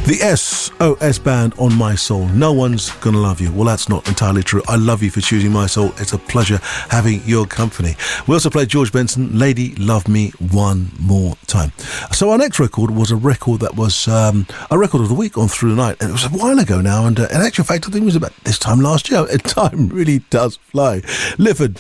The SOS Band on My Soul. No one's gonna love you. Well, that's not entirely true. I love you for choosing My Soul. It's a pleasure having your company. We also played George Benson, Lady Love Me One More Time. So our next record was a record that was a record of the week on Through the Night. And it was a while ago now. And in actual fact, I think it was about this time last year. Time really does fly. Lifford